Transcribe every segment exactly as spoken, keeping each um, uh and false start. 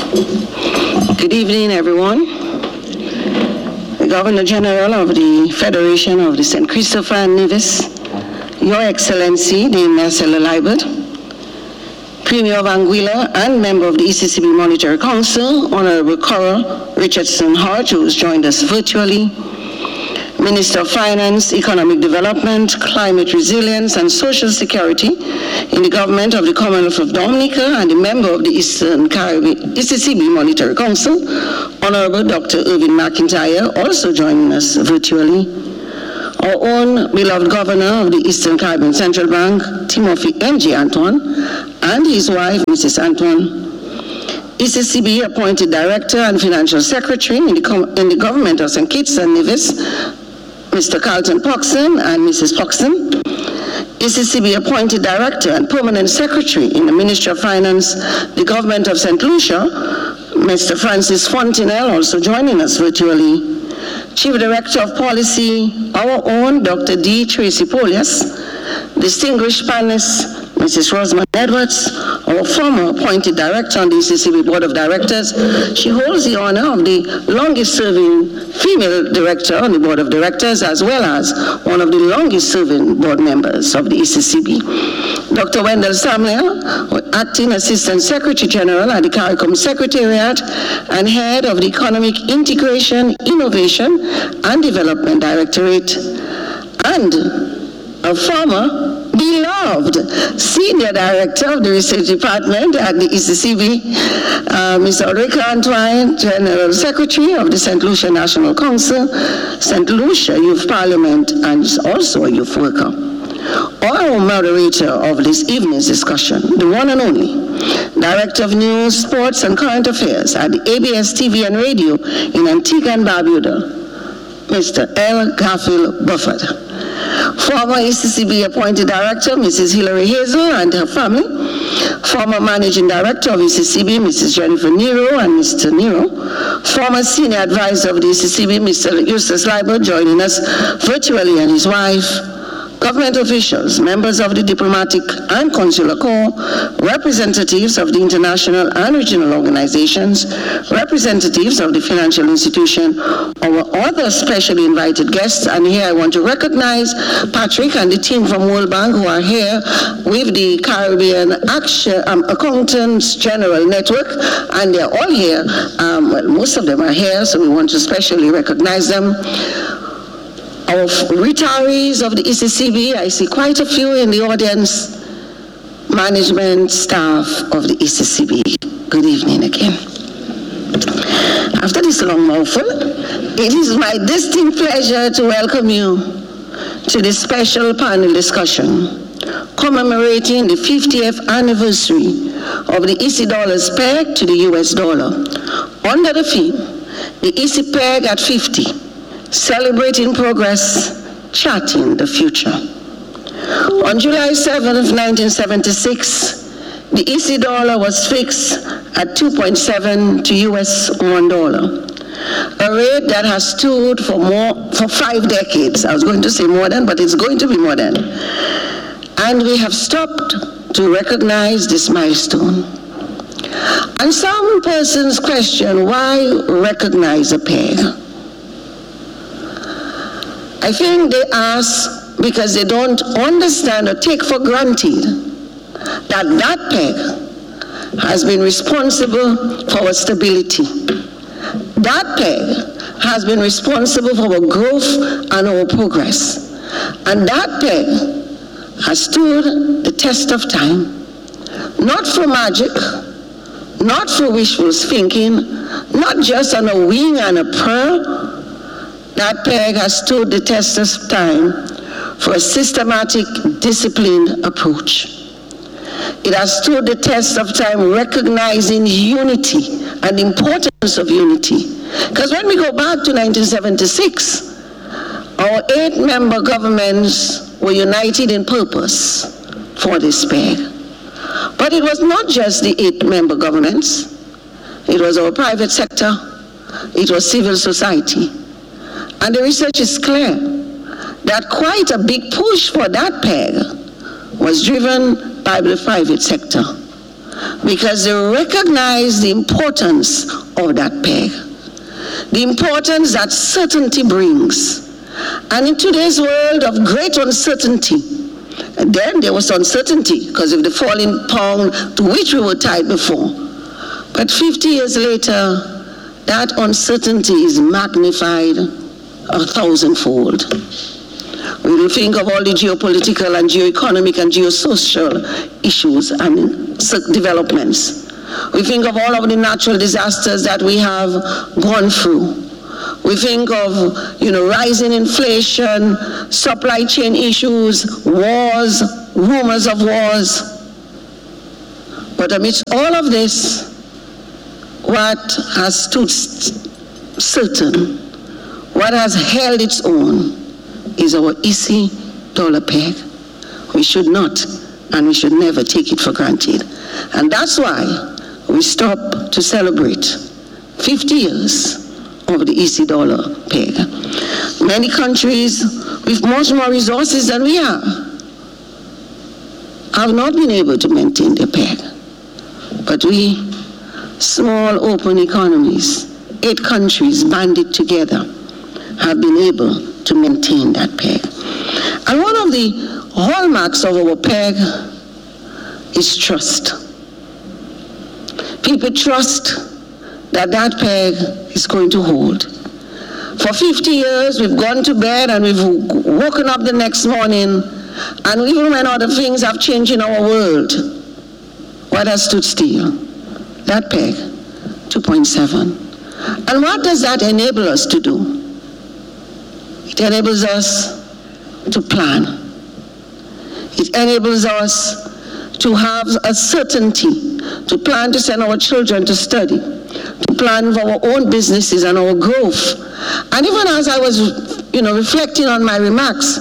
Good evening, everyone. The Governor General of the Federation of the Saint Christopher and Nevis, Your Excellency, the Marcelo Liebert, Premier of Anguilla and member of the E C C B Monetary Council, Honorable Cora Richardson Hodge, who has joined us virtually, Minister of Finance, Economic Development, Climate Resilience, and Social Security in the government of the Commonwealth of Dominica and the member of the Eastern Caribbean E C C B Monetary Council, Honorable Doctor Irvin McIntyre, also joining us virtually. Our own beloved Governor of the Eastern Caribbean Central Bank, Timothy M J Antoine, and his wife, Missus Antoine. E C C B appointed Director and Financial Secretary in the, in the government of Saint Kitts and Nevis, Mister Carlton Poxon and Missus Poxon. E C C B appointed Director and Permanent Secretary in the Ministry of Finance, the government of Saint Lucia, Mister Francis Fontenelle, also joining us virtually. Chief Director of Policy, our own Doctor D. Tracy Polias, distinguished panelists, Missus Rosamond Edwards, our former appointed director on the E C C B Board of Directors. She holds the honor of the longest-serving female director on the Board of Directors, as well as one of the longest-serving board members of the E C C B. Doctor Wendell Samuel, Acting Assistant Secretary General at the CARICOM Secretariat and Head of the Economic Integration, Innovation, and Development Directorate, and a former beloved Senior Director of the Research Department at the E C C B, uh, Mister Ulrika Antoine, General Secretary of the Saint Lucia National Council, Saint Lucia Youth Parliament, and also a youth worker. Our moderator of this evening's discussion, the one and only Director of News, Sports, and Current Affairs at the A B S T V and Radio in Antigua and Barbuda, Mister L. Garfield Buffett. Former E C C B appointed director, Missus Hilary Hazel and her family. Former managing director of E C C B, Missus Jennifer Nero and Mister Nero. Former senior advisor of the E C C B, Mister Eustace Liebert, joining us virtually, and his wife. Government officials, members of the diplomatic and consular corps, representatives of the international and regional organizations, representatives of the financial institution, our other specially invited guests, and here I want to recognize Patrick and the team from World Bank who are here with the Caribbean Action, um, Accountants General Network, and they're all here. Um, well, most of them are here, so we want to specially recognize them. Our retirees of the E C C B, I see quite a few in the audience, management staff of the E C C B. Good evening again. After this long mouthful, it is my distinct pleasure to welcome you to this special panel discussion commemorating the fiftieth anniversary of the E C dollar's peg to the U S dollar under the theme, the E C peg at fifty. Celebrating progress, charting the future. On July seventh, nineteen seventy-six, the E C dollar was fixed at two point seven to U S one dollar, a rate that has stood for more for five decades. I was going to say more than, but it's going to be more than. And we have stopped to recognize this milestone. And some persons question, why recognize a peg? I think they ask because they don't understand or take for granted that that peg has been responsible for our stability. That peg has been responsible for our growth and our progress. And that peg has stood the test of time, not for magic, not for wishful thinking, not just on a wing and a prayer. That peg has stood the test of time for a systematic, disciplined approach. It has stood the test of time recognizing unity and the importance of unity. Because when we go back to nineteen seventy-six, our eight-member governments were united in purpose for this peg. But it was not just the eight-member governments. It was our private sector. It was civil society. And the research is clear that quite a big push for that peg was driven by the private sector. because they recognize the importance of that peg, the importance that certainty brings. And in today's world of great uncertainty, then there was uncertainty because of the falling pound to which we were tied before. But fifty years later, that uncertainty is magnified a thousandfold. We will think of all the geopolitical and geoeconomic and geosocial issues and developments. We think of all of the natural disasters that we have gone through. We think of, you know, rising inflation, supply chain issues, wars, rumors of wars. But amidst all of this, what has stood certain, what has held its own, is our easy dollar peg. We should not, and we should never take it for granted. And that's why we stop to celebrate fifty years of the easy dollar peg. Many countries with much more resources than we have have not been able to maintain their peg. But we, small open economies, eight countries banded together, have been able to maintain that peg. And one of the hallmarks of our peg is trust. People trust that that peg is going to hold. For fifty years, we've gone to bed and we've woken up the next morning, and even when other things have changed in our world, what has stood still? That peg, two point seven. And what does that enable us to do? It enables us to plan. It enables us to have a certainty, to plan to send our children to study, to plan for our own businesses and our growth. And even as I was, you know, reflecting on my remarks,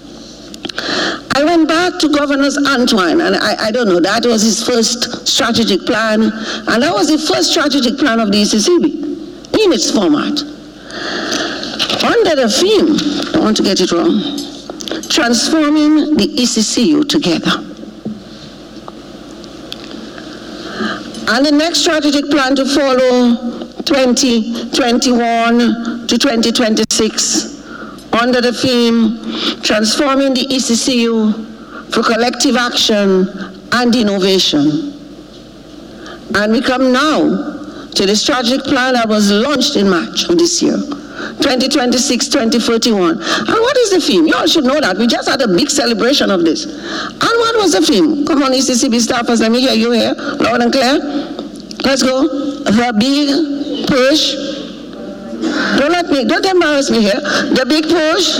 I went back to Governor Antoine, and I, I don't know, that was his first strategic plan, and that was the first strategic plan of the E C C B in its format. Under the theme, I don't want to get it wrong, transforming the E C C U together. And the next strategic plan to follow, twenty twenty-one to twenty twenty-six, under the theme, transforming the E C C U for collective action and innovation. And we come now to the strategic plan that was launched in March of this year, twenty twenty-six to twenty thirty-one. And what is the theme? You all should know that. We just had a big celebration of this. And what was the theme? Come on, E C C B staffers, let me hear you here, loud and clear. Let's go. The big push. Don't let me, don't embarrass me here. The big push.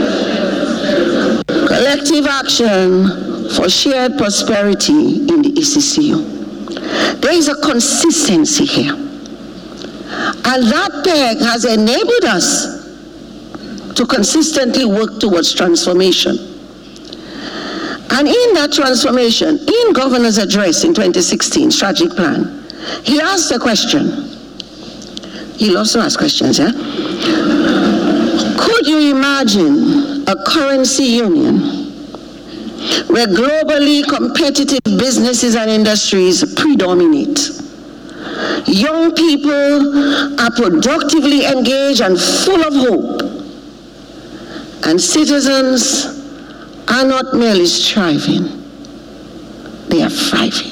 Collective action for shared prosperity in the E C C U. There is a consistency here. And that peg has enabled us to consistently work towards transformation. And in that transformation, in Governor's address in twenty sixteen, strategic plan, he asked a question. He'll also ask questions, yeah? Could you imagine a currency union where globally competitive businesses and industries predominate? Young people are productively engaged and full of hope. And citizens are not merely striving, they are thriving.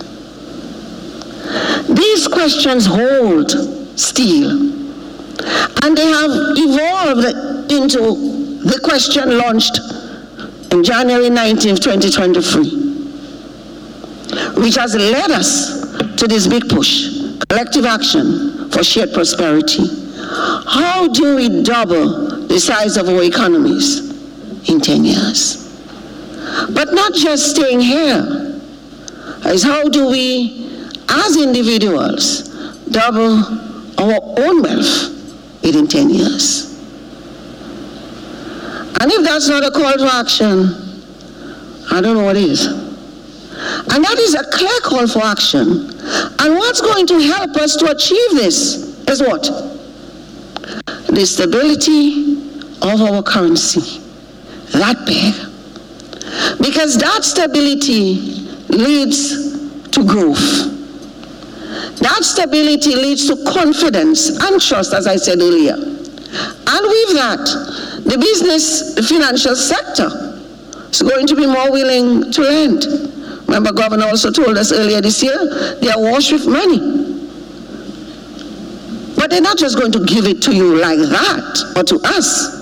These questions hold still, and they have evolved into the question launched on January nineteenth, twenty twenty-three, which has led us to this big push, collective action for shared prosperity. How do we double the size of our economies in ten years? But not just staying here, is how do we, as individuals, double our own wealth within ten years? And if that's not a call to action, I don't know what is. And that is a clear call for action. And what's going to help us to achieve this is what? The stability of our currency, that peg. Because that stability leads to growth. That stability leads to confidence and trust, as I said earlier. And with that, the business, the financial sector is going to be more willing to lend. Remember, Governor also told us earlier this year, they are awash with money. But they're not just going to give it to you like that, or to us.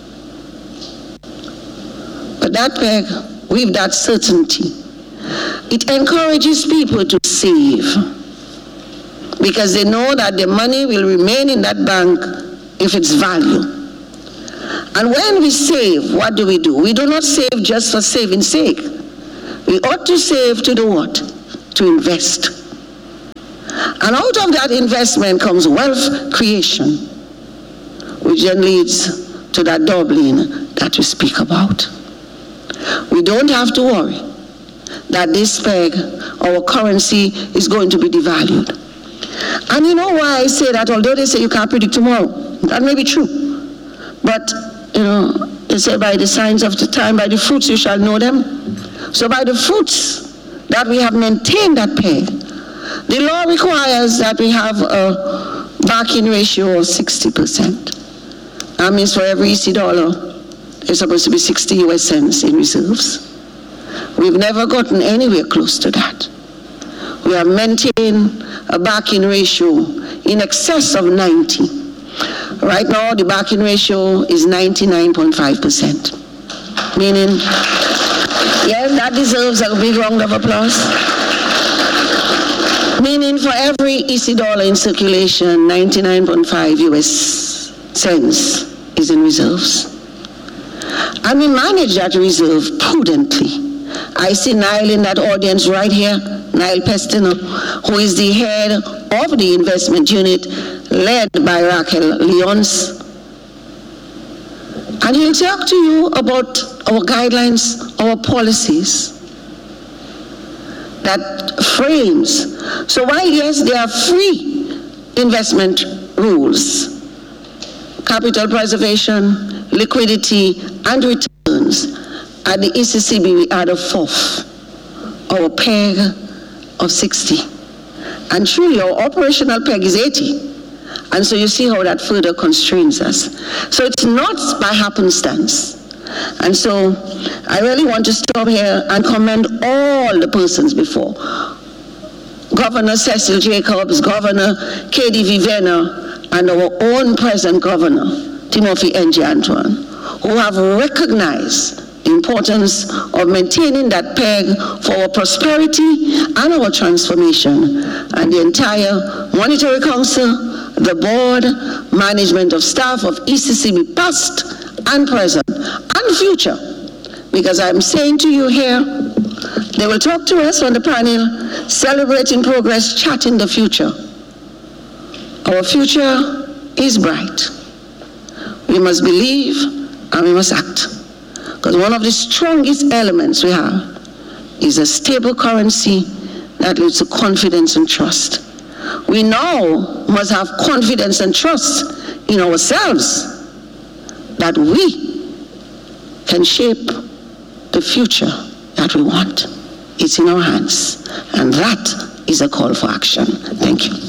But that peg, with that certainty, it encourages people to save, because they know that the money will remain in that bank if it's value. And when we save, what do we do? We do not save just for saving's sake. We ought to save to do what? To invest. And out of that investment comes wealth creation, which then leads to that doubling that we speak about. We don't have to worry that this peg, our currency, is going to be devalued. And you know why I say that? Although they say you can't predict tomorrow, that may be true. But, you know, they say by the signs of the time, by the fruits you shall know them. So by the fruits that we have maintained that peg, the law requires that we have a backing ratio of sixty percent. That means for every E C dollar, there's supposed to be sixty U S cents in reserves. We've never gotten anywhere close to that. We have maintained a backing ratio in excess of ninety. Right now, the backing ratio is ninety-nine point five percent. Meaning, yes, that deserves a big round of applause. Meaning for every E C dollar in circulation, ninety-nine point five U S cents is in reserves. And we manage that reserve prudently. I see Niall in that audience right here, Niall Pestino, who is the head of the investment unit led by Raquel Leons. And he'll talk to you about our guidelines, our policies that frames. So while yes, there are free investment rules, capital preservation, liquidity, and returns, at the E C C B we add a fourth, our peg of sixty. And truly our operational peg is eighty. And so you see how that further constrains us. So it's not by happenstance. And so I really want to stop here and commend all the persons before. Governor Cecil Jacobs, Governor K D Vivenna, and our own present Governor, Timothy N J Antoine, who have recognized the importance of maintaining that peg for our prosperity and our transformation. And the entire Monetary Council, the board, management of staff of E C C B, past and present and future, because I'm saying to you here, they will talk to us on the panel, celebrating progress, charting the future. Our future is bright. We must believe and we must act. Because one of the strongest elements we have is a stable currency that leads to confidence and trust. We now must have confidence and trust in ourselves that we can shape the future that we want. It's in our hands. And that is a call for action. Thank you.